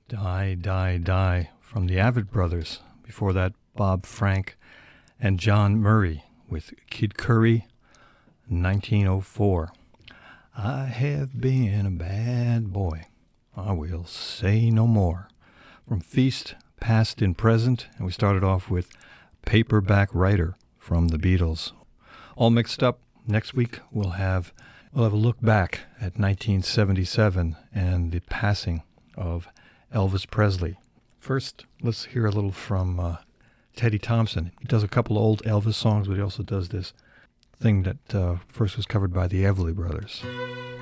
Die, Die, Die from the Avett Brothers. Before that, Bob Frank and John Murray with Kid Curry, 1904. I have been a bad boy, I will say no more. From Feast, Past and Present, and we started off with Paperback Writer from the Beatles. All mixed up. Next week we'll have a look back at 1977 and the passing of Elvis Presley. First, let's hear a little from Teddy Thompson. He does a couple of old Elvis songs, but he also does this thing that first was covered by the Everly Brothers.